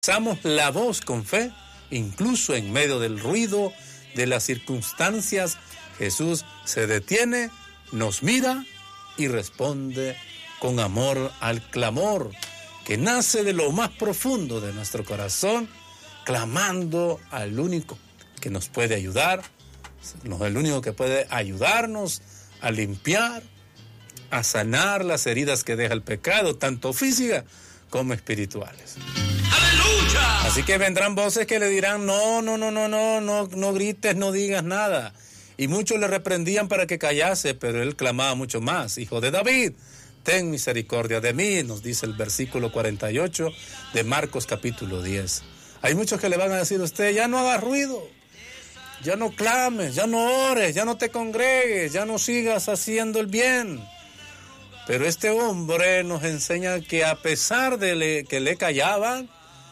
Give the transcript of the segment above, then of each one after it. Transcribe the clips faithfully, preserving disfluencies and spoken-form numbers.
Alzamos la voz con fe, incluso en medio del ruido de las circunstancias. Jesús se detiene, nos mira y responde con amor al clamor que nace de lo más profundo de nuestro corazón, clamando al único que nos puede ayudar, el único que puede ayudarnos a limpiar, a sanar las heridas que deja el pecado, tanto físicas como espirituales. ¡Aleluya! Así que vendrán voces que le dirán, no, no, no, no, no, no, no grites, no digas nada. Y muchos le reprendían para que callase, pero él clamaba mucho más. Hijo de David, ten misericordia de mí, nos dice el versículo cuarenta y ocho de Marcos capítulo diez. Hay muchos que le van a decir a usted, ya no hagas ruido, ya no clames, ya no ores, ya no te congregues, ya no sigas haciendo el bien. Pero este hombre nos enseña que a pesar de le, que le callaban,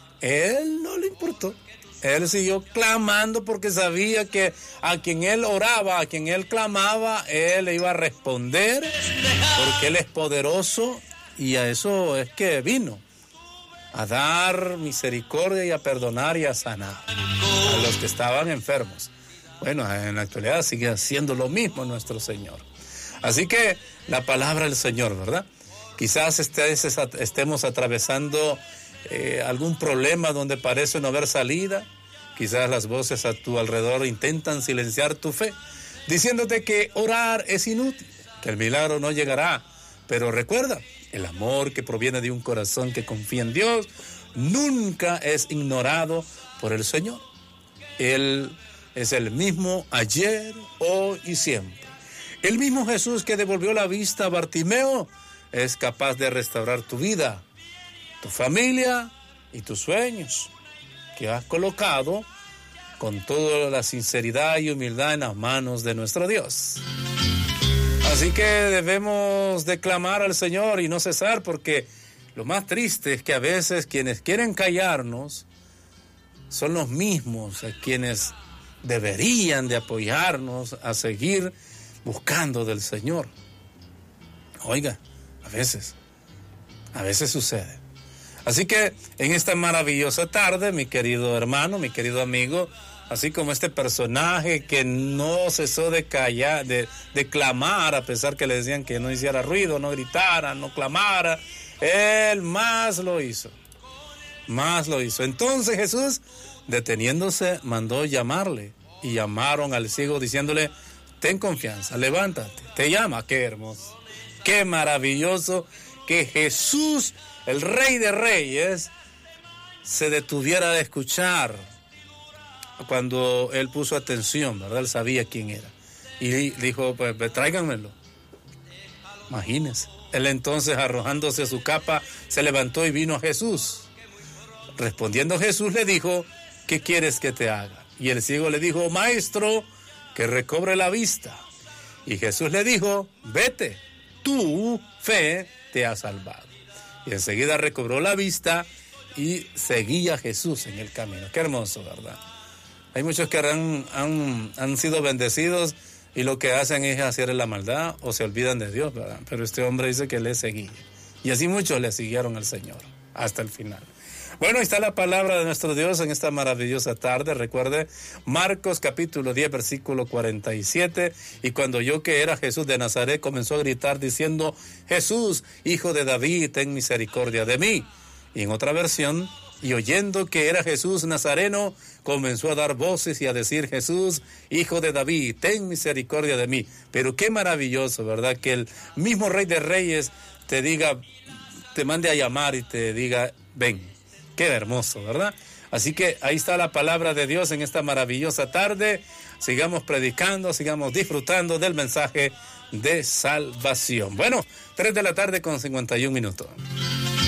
él no le importó. Él siguió clamando porque sabía que a quien él oraba, a quien él clamaba, él le iba a responder, porque él es poderoso y a eso es que vino, a dar misericordia y a perdonar y a sanar a los que estaban enfermos. Bueno, en la actualidad sigue haciendo lo mismo nuestro Señor. Así que la palabra del Señor, ¿verdad? Quizás estemos atravesando eh, algún problema donde parece no haber salida. Quizás las voces a tu alrededor intentan silenciar tu fe, diciéndote que orar es inútil, que el milagro no llegará. Pero recuerda, el amor que proviene de un corazón que confía en Dios nunca es ignorado por el Señor. Él es el mismo ayer, hoy y siempre. El mismo Jesús que devolvió la vista a Bartimeo es capaz de restaurar tu vida, tu familia y tus sueños que has colocado con toda la sinceridad y humildad en las manos de nuestro Dios. Así que debemos de clamar al Señor y no cesar, porque lo más triste es que a veces quienes quieren callarnos son los mismos a quienes deberían de apoyarnos a seguir buscando del Señor. Oiga, a veces, a veces sucede. Así que en esta maravillosa tarde, mi querido hermano, mi querido amigo, así como este personaje que no cesó de callar, de, de clamar, a pesar que le decían que no hiciera ruido, no gritara, no clamara, él más lo hizo, más lo hizo. Entonces Jesús, deteniéndose, mandó llamarle, y llamaron al ciego diciéndole, ten confianza, levántate, te llama. Qué hermoso, qué maravilloso que Jesús, el Rey de Reyes, se detuviera a escuchar cuando él puso atención, ¿verdad? Él sabía quién era. Y dijo, pues, pues tráiganmelo. Imagínense. Él entonces, arrojándose su capa, se levantó y vino a Jesús. Respondiendo Jesús le dijo, ¿qué quieres que te haga? Y el ciego le dijo, maestro, que recobre la vista. Y Jesús le dijo, vete, tu fe te ha salvado. Y enseguida recobró la vista y seguía a Jesús en el camino. Qué hermoso, ¿verdad? Hay muchos que han, han, han sido bendecidos y lo que hacen es hacer la maldad o se olvidan de Dios, ¿verdad? Pero este hombre dice que le seguía. Y así muchos le siguieron al Señor hasta el final. Bueno, ahí está la palabra de nuestro Dios en esta maravillosa tarde. Recuerde, Marcos capítulo diez, versículo cuarenta y siete. Y cuando oyó que era Jesús de Nazaret, comenzó a gritar diciendo, Jesús, hijo de David, ten misericordia de mí. Y en otra versión, y oyendo que era Jesús Nazareno, comenzó a dar voces y a decir, Jesús, hijo de David, ten misericordia de mí. Pero qué maravilloso, ¿verdad? Que el mismo Rey de Reyes te diga, te mande a llamar y te diga, ven. Qué hermoso, ¿verdad? Así que ahí está la palabra de Dios en esta maravillosa tarde. Sigamos predicando, sigamos disfrutando del mensaje de salvación. Bueno, tres de la tarde con cincuenta y un minutos.